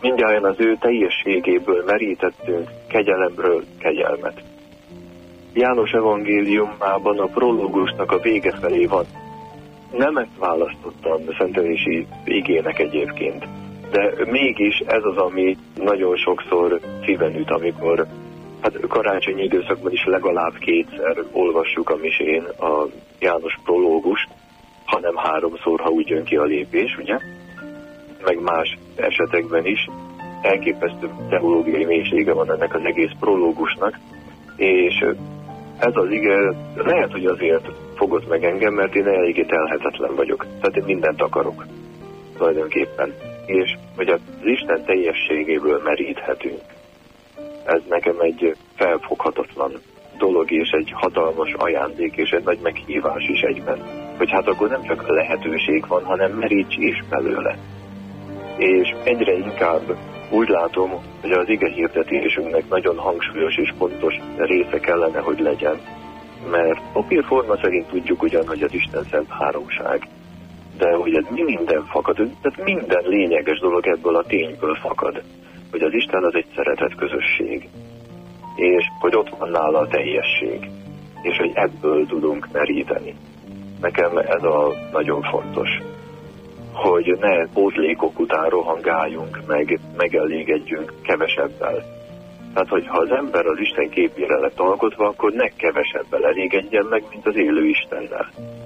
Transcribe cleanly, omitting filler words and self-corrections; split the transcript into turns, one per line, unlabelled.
mindjárt az ő teljességéből merítettünk kegyelemről kegyelmet. János evangéliumában a prológusnak a vége felé van. Nem ezt választottam a szentelési igének egyébként, de mégis ez az, ami nagyon sokszor szíven üt, amikor karácsonyi időszakban is legalább 2-szer olvassuk a misén a János prológust, hanem 3-szor, ha úgy jön ki a lépés, ugye? Meg más esetekben is. Elképesztő teológiai mélysége van ennek az egész prológusnak, és ez az ige lehet, hogy azért fogott meg engem, mert én eléggé telhetetlen vagyok. Tehát én mindent akarok tulajdonképpen. És hogy az Isten teljességéből meríthetünk. Ez nekem egy felfoghatatlan dolog, és egy hatalmas ajándék, és egy nagy meghívás is egyben. Hogy hát akkor nem csak lehetőség van, hanem meríts is belőle. És egyre inkább úgy látom, hogy az ige hirdetésünknek nagyon hangsúlyos és pontos része kellene, hogy legyen. Mert papírforma szerint tudjuk ugyan, hogy az Isten szent háromság. De hogy ez minden fakad, tehát minden lényeges dolog ebből a tényből fakad. Hogy az Isten az egy szeretet közösség. És hogy ott van nála a teljesség. És hogy ebből tudunk meríteni. Nekem ez a nagyon fontos. Hogy ne pótlékok után rohangáljunk, meg megelégedjünk kevesebbel. Tehát, hogyha az ember az Isten képére lett alkotva, akkor ne kevesebbel elégedjen meg, mint az élő Istennel.